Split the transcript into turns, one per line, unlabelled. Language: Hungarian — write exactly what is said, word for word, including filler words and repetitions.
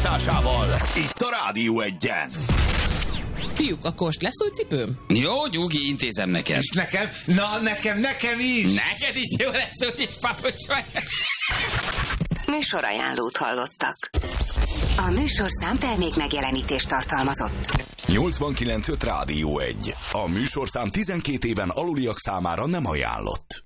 folytatásával itt a Rádió Egyen.
Fiúk, akkor most lesz új cipőm?
Jó, Gyugi, intézem neked.
És nekem? Na, nekem, nekem is!
Neked is jó lesz, úgyis papucs vagy.
Műsorajánlót hallottak. A műsorszám termék megjelenítést tartalmazott.
nyolcvankilenc öt Rádió Egy. A műsorszám tizenkét éven aluliak számára nem ajánlott.